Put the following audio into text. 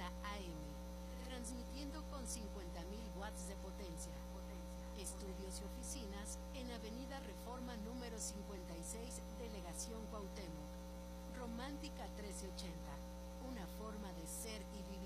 AM, transmitiendo con 50.000 watts de potencia. Estudios y oficinas en Avenida Reforma número 56, Delegación Cuauhtémoc. Romántica 1380, una forma de ser y vivir.